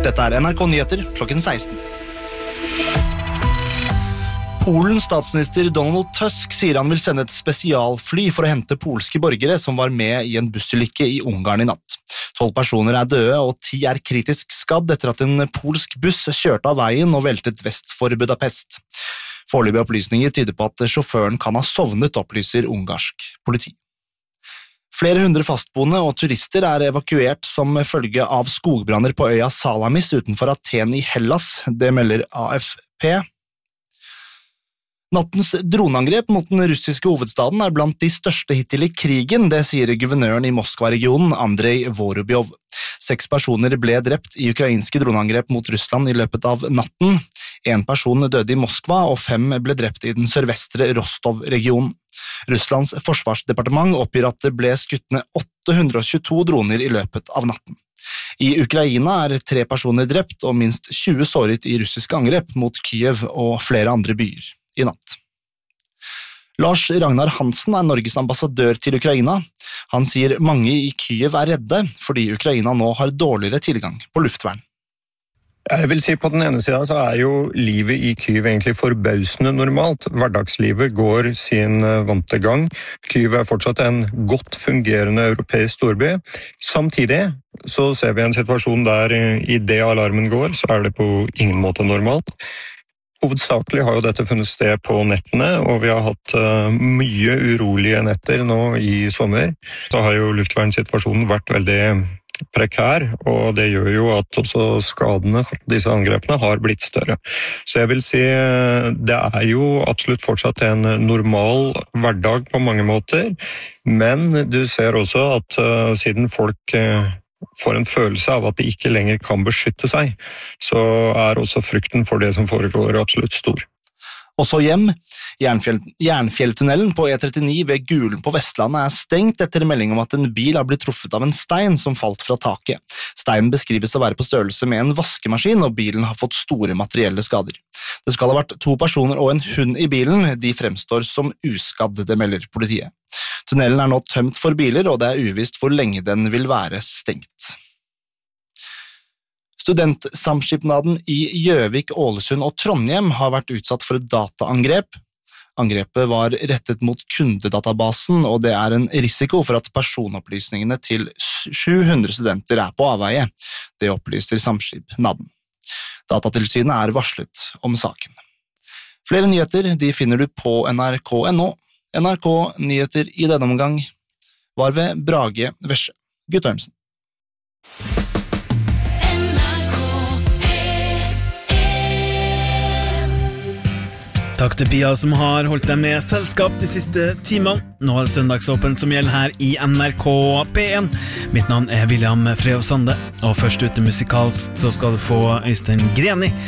Dette NRK Nyheter klokken 16. Polens statsminister Donald Tusk sier han vil sende et spesialfly for å hente polske borgere som var med i en bussulykke i Ungarn i natt. 12 personer døde og 10 kritisk skadd etter at en polsk buss kjørte av veien og veltet vest for Budapest. Foreløpige opplysninger tyder på at sjåføren kan ha sovnet, opplyser ungarsk politi. Flere hundre fastboende og turister evakuert som følge av skogbranner på øya Salamis utenfor Aten i Hellas, det melder AFP. Nattens droneangrep mot den russiske hovedstaden blant de største hittil i krigen, det sier guvernøren i Moskva-regionen, Andrei Vorobjov. 6 personer ble drept i ukrainske droneangrep mot Russland i løpet av natten. 1 person døde i Moskva, og 5 ble drept i den sørvestre Rostov-regionen. Russlands forsvarsdepartement oppgir at det ble skutt ned 822 droner i løpet av natten. I Ukraina 3 personer drept og minst 20 såret i russiske angrep mot Kyiv og flere andre byer i natt. Lars Ragnar Hansen Norges ambassadør til Ukraina. Han sier mange i Kyiv redde fordi Ukraina nå har dårligere tilgang på luftvern. Jeg vil si på den ene siden så jo livet i Kyiv egentlig forbausende normalt. Hverdagslivet går sin vante gang. Kyiv fortsatt en godt fungerende europeisk storby. Samtidig så ser vi en situasjon der i det alarmen går, så det på ingen måte normalt. Hovedsakelig har jo dette funnet sted på nettene, og vi har hatt mye urolige netter nå i sommer. Så har jo luftvernsituasjonen vært veldig prekær, og det gjør jo at også skadene fra disse angrepene har blitt større. Så jeg vil si det jo absolutt fortsatt en normal hverdag på mange måter, men du ser også at siden folk får en følelse av at de ikke lenger kan beskytte seg, så også frykten for det som foregår absolutt stor. Også hjem. Jernfjelltunnelen på E39 ved Gulen på Vestlandet stengt etter melding om at en bil har blitt truffet av en stein som falt fra taket. Steinen beskrives å være på størrelse med en vaskemaskin, og bilen har fått store materielle skader. Det skal ha vært 2 personer og en hund i bilen. De fremstår som uskadd, det melder politiet. Tunnelen nå tømt for biler, og det uvisst hvor lenge den vil være stengt. Studentsamskipnaden i Gjøvik, Ålesund og Trondheim har vært utsatt for et dataangrep. Angrepet var rettet mot kundedatabasen, og det en risiko for at personopplysningene til 700 studenter på avveie. Det opplyser samskipnaden. Datatilsynet varslet om saken. Flere nyheter de finner du på nrk.no. NRK Nyheter i denne omgang var ved Brage Vesje Guttormsen. Takk til Pia som har holdt deg med selskap de siste timene. Nå det søndagsåpent som gjelder her i NRK P1. Mitt navn William Freo Sande, og først ute musikalsk så skal du få Øystein Greni